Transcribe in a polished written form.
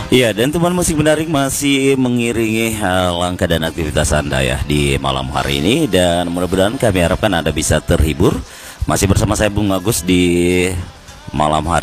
Iya, dan teman musik menarik masih mengiringi langkah dan aktivitas Anda ya di malam hari ini, dan mudah-mudahan kami harapkan Anda bisa terhibur. Masih bersama saya Bung Agus di malam hari